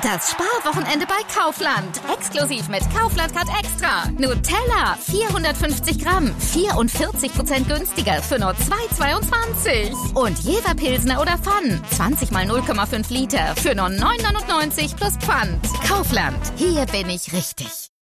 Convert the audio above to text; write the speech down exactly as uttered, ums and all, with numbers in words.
Das Sparwochenende bei Kaufland. Exklusiv mit Kaufland Card Extra. Nutella, vierhundertfünfzig Gramm, vierundvierzig Prozent günstiger für nur zwei Euro zweiundzwanzig. Und Jever Pilsner oder Pfann, zwanzig mal null Komma fünf Liter für nur neun Euro neunundneunzig plus Pfand. Kaufland, hier bin ich richtig.